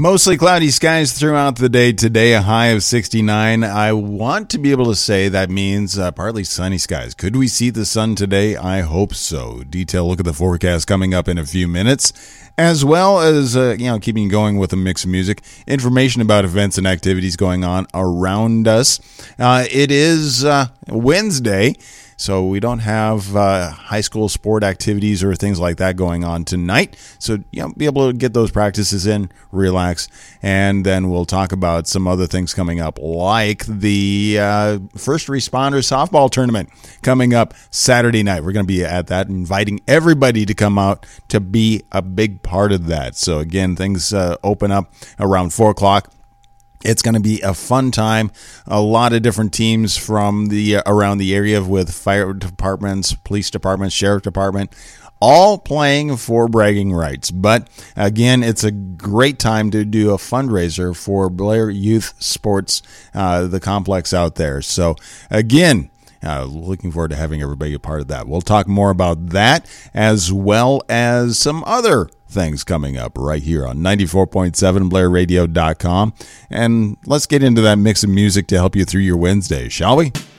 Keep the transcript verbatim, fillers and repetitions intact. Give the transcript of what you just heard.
Mostly cloudy skies throughout the day today, a high of sixty-nine. I want to be able to say that means uh, partly sunny skies. Could we see the sun today? I hope so. Detailed look at the forecast coming up in a few minutes, as well as uh, you know, keeping going with a mix of music, information about events and activities going on around us. Uh, it is uh, Wednesday. So we don't have uh, high school sport activities or things like that going on tonight. So you know, be able to get those practices in, relax, and then we'll talk about some other things coming up, like the uh, first responder softball tournament coming up Saturday night. We're going to be at that, inviting everybody to come out to be a big part of that. So again, things uh, open up around four o'clock. It's going to be a fun time. A lot of different teams from the uh, around the area with fire departments, police departments, sheriff department, all playing for bragging rights. But again, it's a great time to do a fundraiser for Blair Youth Sports, uh, the complex out there. So again, Uh, looking forward to having everybody a part of that. We'll talk more about that as well as some other things coming up right here on ninety-four point seven blair radio dot com. And let's get into that mix of music to help you through your Wednesday, shall we?